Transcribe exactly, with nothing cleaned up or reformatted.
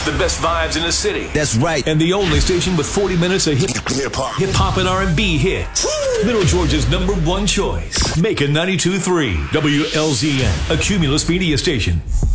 The best vibes in the city. That's right. And the only station with forty minutes of hip hop, hip hop and R and B hits. Middle Georgia's number one choice. Macon ninety-two point three. W L Z N, a Cumulus media station.